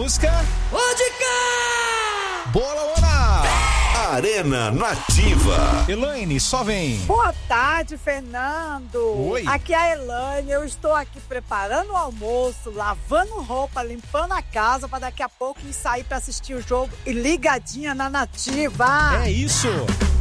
música? Pode cá! Bola, Ona! Arena Nativa. Elaine, só vem. Boa tarde, Fernando. Oi. Aqui é a Elaine. Eu estou aqui preparando o almoço, lavando roupa, limpando a casa para daqui a pouco sair para assistir o jogo e ligadinha na Nativa. É isso.